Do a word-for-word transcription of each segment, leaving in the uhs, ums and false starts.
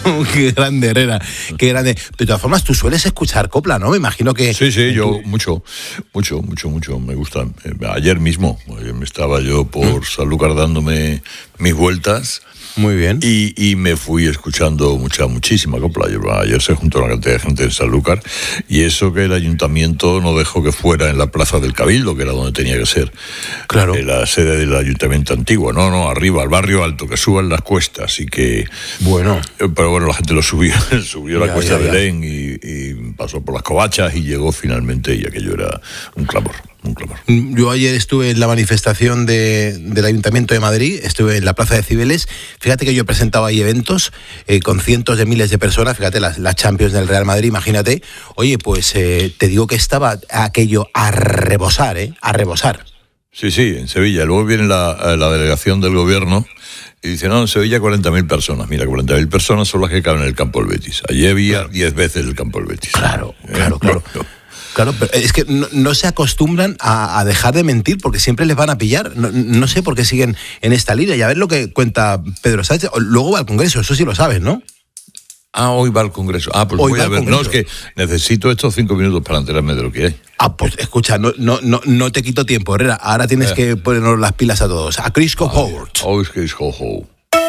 Qué grande, Herrera, qué grande. De todas formas, tú sueles escuchar copla, ¿no? Me imagino que... Sí, sí, yo mucho, mucho, mucho, mucho, me gusta. Ayer mismo, ayer me estaba yo por ¿Mm? Sanlúcar dándome mis vueltas. Muy bien. Y, y me fui escuchando mucha, muchísima copla. Ayer se juntó una cantidad de gente en Sanlúcar, y eso que el ayuntamiento no dejó que fuera en la Plaza del Cabildo, que era donde tenía que ser. Claro. En la sede del ayuntamiento antiguo. No, no, arriba, al barrio alto, que suban las cuestas y que... Bueno. Pero bueno, la gente lo subió, subió ya, la cuesta ya, ya. de Belén y, y pasó por las covachas y llegó finalmente, y aquello era un clamor. Yo ayer estuve en la manifestación de, del Ayuntamiento de Madrid, estuve en la Plaza de Cibeles. Fíjate que yo he presentado ahí eventos eh, con cientos de miles de personas, fíjate, las, las Champions del Real Madrid, imagínate. Oye, pues eh, te digo que estaba aquello a rebosar, ¿eh? A rebosar. Sí, sí, en Sevilla. Luego viene la, la delegación del gobierno y dice, no, en Sevilla cuarenta mil personas. Mira, cuarenta mil personas son las que caben en el campo del Betis. Allí había claro. diez veces el campo del Betis. Claro, ¿Eh? claro, claro. No, no. Claro, pero es que no, no se acostumbran a, a dejar de mentir porque siempre les van a pillar. No, no sé por qué siguen en esta línea. Y a ver lo que cuenta Pedro Sánchez. Luego va al Congreso, eso sí lo sabes, ¿no? Ah, hoy va al Congreso. Ah, pues hoy voy a ver. Congreso. No, es que necesito estos cinco minutos para enterarme de lo que hay. Ah, pues escucha, no, no, no, no te quito tiempo, Herrera. Ahora tienes eh. que ponernos las pilas a todos. A Chris Howard. Oh, es Chris Howard.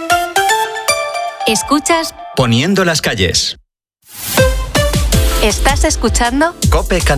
Escuchas Poniendo las calles. ¿Estás escuchando? Cope